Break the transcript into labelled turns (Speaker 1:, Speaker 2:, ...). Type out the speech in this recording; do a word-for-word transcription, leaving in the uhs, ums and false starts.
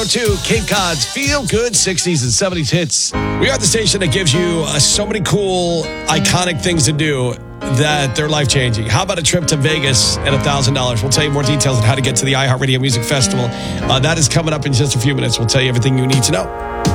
Speaker 1: oh two, Cape Cod's Feel Good sixties and seventies hits. We are the station that gives you uh, so many cool, iconic things to do that they're life-changing. How about a trip to Vegas and one thousand dollars? We'll tell you more details on how to get to the iHeartRadio Music Festival. Uh, that is coming up in just a few minutes. We'll tell you everything you need to know.